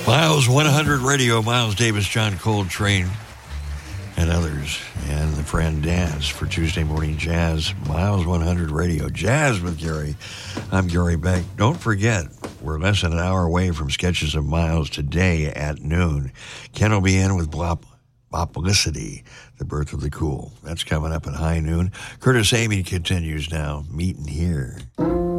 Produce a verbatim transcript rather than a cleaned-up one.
Miles one hundred Radio, Miles Davis, John Coltrane, and others, and the friend Dance for Tuesday Morning Jazz. Miles one hundred Radio, Jazz with Gary. I'm Gary Beck. Don't forget, we're less than an hour away from Sketches of Miles today at noon. Ken will be in with Bop, Bopolicity, The Birth of the Cool. That's coming up at high noon. Curtis Amy continues now. Meeting here.